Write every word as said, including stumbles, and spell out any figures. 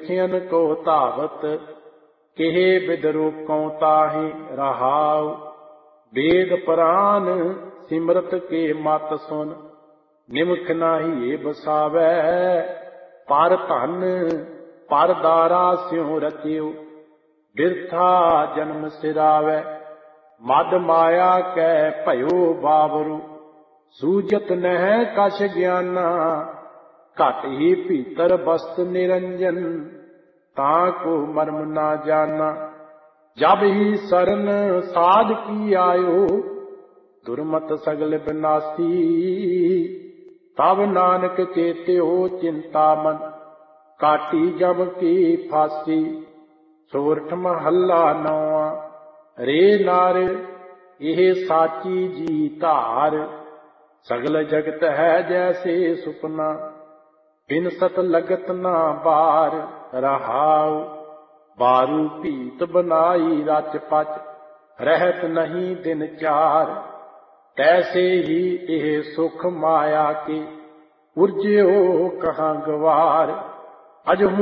ਵਿਖਿਆਨ ਕੋ ਧਾਵਤ, ਕਿਹੇ ਬਿਦ ਰੋਕਉ ਤਾਹੇ ਰਹਾਉ। ਵੇਦ ਪੁਰਾਨ ਸਿਮਰਤ ਕੇ ਮਤ ਸੁਨ, ਨਿਮਖ ਨਾਹੀ ਏ ਬਸਾਵੈ। ਪਰ ਧਨ ਪਰ ਦਾਰਾ ਸਿਉ ਰਚਿਓ, ਬਿਰਥਾ ਜਨਮ ਸਿਰਾਵੈ। ਮਦ ਮਾਇਆ ਕੈ ਭਇਓ ਬਾਵਰੂ, ਸੂਝਤ ਨਹਿ ਕਛ ਗਿਆਨਾ। ਘਟ ਹੀ ਭੀਤਰ ਬਸਤ ਨਿਰੰਜਨ, ਤਾਂ ਕੋ ਮਰਮ ਨਾ ਜਾਨਾ। ਜਬ ਹੀ ਸਰਨ ਸਾਧ ਕੀ ਆਇਓ, ਦੁਰਮਤ ਸਗਲ ਬਿਨਾਸੀ। ਤਬ ਨਾਨਕ ਚੇਤਿਓ ਚਿੰਤਾ ਮਨ, ਕਾਟੀ ਜਮ ਕੀ ਫਾਸੀ। ਸੋਰਠ ਮਹੱਲਾ ਨੌਵਾਂ। ਰੇ ਨਰ ਇਹ ਸਾਚੀ ਜੀ ਧਾਰ, ਸਗਲ ਜਗਤ ਹੈ ਜੈਸੇ ਸੁਪਨਾ। ਬਿਨ ਸਤ ਲਗਤ ਨਾ ਬਾਰ ਰਹਾਉ। ਬਾਰੂ ਭੀਤ ਬਨਾਈ ਰਚ ਪਚ, ਰਹਿਤ ਨਹੀਂ ਦਿਨ ਚਾਰ। ਤੈਸੇ ਹੀ ਇਹ ਸੁਖ ਮਾਇਆ ਕੇ, ਉਰਜਿਓ ਕਹਾਂ ਗਵਾਰ। ਅਜਹੁ